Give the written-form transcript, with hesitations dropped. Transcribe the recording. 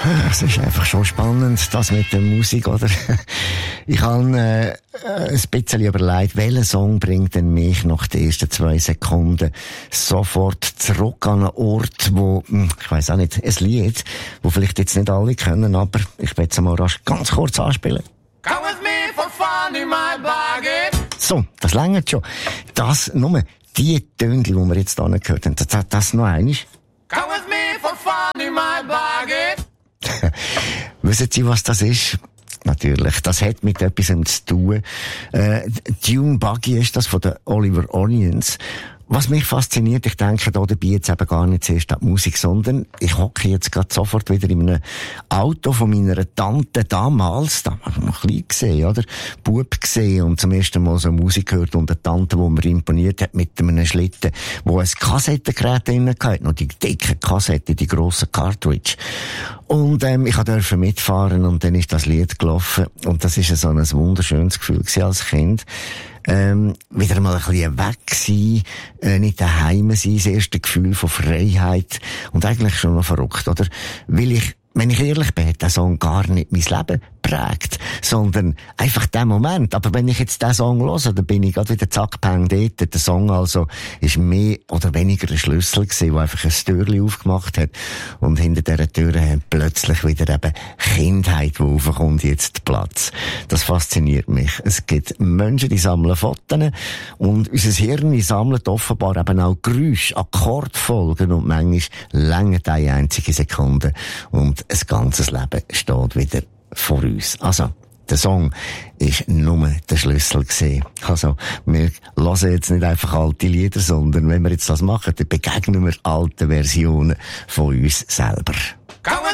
Es ist einfach schon spannend, das mit der Musik, oder? Ich habe ein bisschen überlegt, welcher Song bringt denn mich nach den ersten 2 Sekunden sofort zurück an einen Ort, wo, ich weiss auch nicht, ein Lied, wo vielleicht jetzt nicht alle können, aber ich will es mal ganz kurz anspielen. Come with me for fun in my bargain. So, das reicht schon. Das, nur die Töne, die wir jetzt hier gehört haben, das noch einmal. Come with me for fun in my bargain. Wissen Sie, was das ist? Natürlich, das hat mit etwas zu tun. Dune Buggy ist das von den Oliver Onions. Was mich fasziniert, ich denke da dabei jetzt eben gar nicht zuerst an die Musik, sondern ich hocke jetzt gerade sofort wieder in einem Auto von meiner Tante damals, da war ich noch klein gesehen, oder? Bub gesehen und zum ersten Mal so Musik gehört und eine Tante, die mir imponiert hat mit einem Schlitten, wo ein Kassettengerät drin hatte, noch die dicke Kassette, die grosse Cartridge. Und ich durfte mitfahren und dann ist das Lied gelaufen und das ist so ein wunderschönes Gefühl gewesen als Kind. Wieder mal ein bisschen weg sein, nicht daheim sein, das erste Gefühl von Freiheit und eigentlich schon noch verrückt, oder? Weil ich, wenn ich ehrlich bin, hat der Song gar nicht mein Leben prägt, sondern einfach der Moment. Aber wenn ich jetzt den Song höre, dann bin ich gerade wieder zack, peng dort. Der Song also ist mehr oder weniger ein Schlüssel gewesen, der einfach ein Türchen aufgemacht hat. Und hinter dieser Tür hat plötzlich wieder eben Kindheit, die aufkommt, jetzt Platz. Das fasziniert mich. Es gibt Menschen, die sammeln Fotos und unser Hirn sammelt offenbar eben auch Geräusche, Akkordfolgen und manchmal länger eine einzige Sekunde und ein ganzes Leben steht wieder vor uns. Also, der Song ist nur der Schlüssel gewesen. Also, wir hören jetzt nicht einfach alte Lieder, sondern wenn wir jetzt das machen, dann begegnen wir alten Versionen von uns selber.